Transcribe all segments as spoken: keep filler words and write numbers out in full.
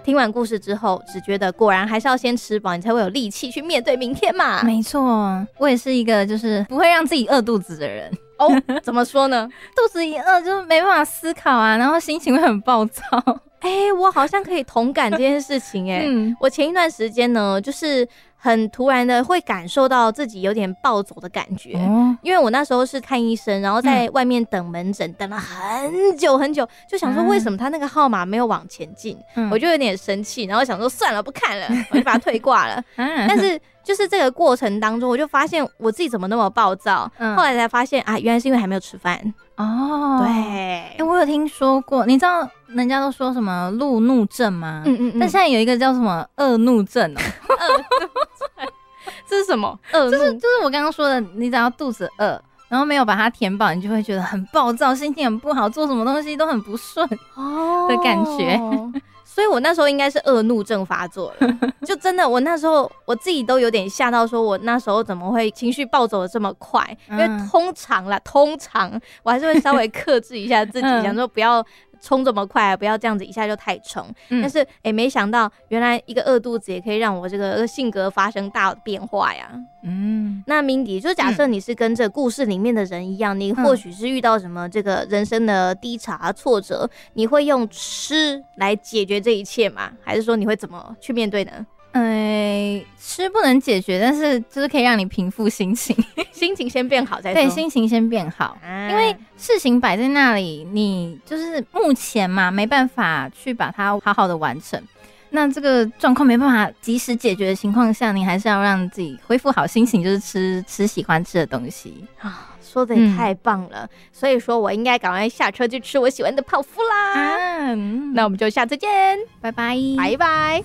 听完故事之后，只觉得果然还是要先吃饱，你才会有力气去面对明天嘛。 没错，我也是一个就是不会让自己饿肚子的人。 哦，怎么说呢？ 肚子一饿就没办法思考啊，然后心情会很暴躁。 哎、欸，我好像可以同感这件事情哎、欸嗯。我前一段时间呢，就是很突然的会感受到自己有点暴走的感觉、哦，因为我那时候是看医生，然后在外面等门诊、嗯，等了很久很久，就想说为什么他那个号码没有往前进、嗯，我就有点生气，然后想说算了，不看了，我就把它退挂了。嗯、但是就是这个过程当中，我就发现我自己怎么那么暴躁，嗯、后来才发现啊，原来是因为还没有吃饭。 哦， 对， 哎、欸，我有听说过，你知道人家都说什么路怒症吗？嗯嗯嗯，但现在有一个叫什么恶怒症哦、喔， 恶怒症，这是什么？恶怒就是就是我刚刚说的，你只要肚子饿，然后没有把它填饱，你就会觉得很暴躁，心情很不好，做什么东西都很不顺哦的感觉。哦所以我那时候应该是恶怒症发作了，就真的我那时候我自己都有点吓到，说我那时候怎么会情绪暴走的这么快？因为通常啦，通常我还是会稍微克制一下自己，想说不要冲这么快，不要这样子一下就太冲。嗯、但是哎、欸，没想到原来一个饿肚子也可以让我这个性格发生大的变化呀。嗯，那 Mindy 就假设你是跟这故事里面的人一样，嗯、你或许是遇到什么这个人生的低潮挫折，你会用吃来解决这一切吗？还是说你会怎么去面对呢？ 呃，吃不能解决，但是就是可以让你平复心情， 心情先变好再说。 对，心情先变好，啊、因为事情摆在那里，你就是目前嘛，没办法去把它好好的完成。那这个状况没办法及时解决的情况下，你还是要让自己恢复好心情，就是吃吃喜欢吃的东西啊。说的也太棒了、嗯，所以说我应该赶快下车去吃我喜欢的泡芙啦。啊嗯、那我们就下次见， 拜拜， 拜拜。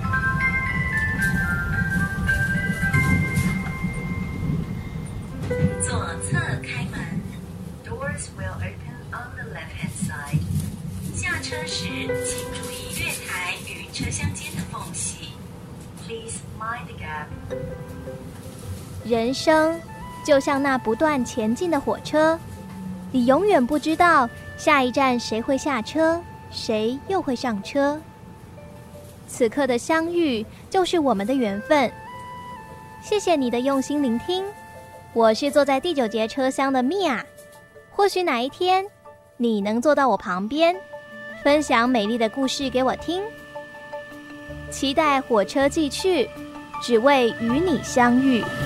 左侧开门 ，Doors will open on the left hand side。下车时请注意月台与车厢间的缝隙。Please mind the gap。 人生就像那不断前进的火车，你永远不知道下一站谁会下车，谁又会上车。此刻的相遇就是我们的缘分。谢谢你的用心聆听。我是坐在第九节车厢的米娅，或许哪一天你能坐到我旁边，分享美丽的故事给我听。期待火车继续，只为与你相遇。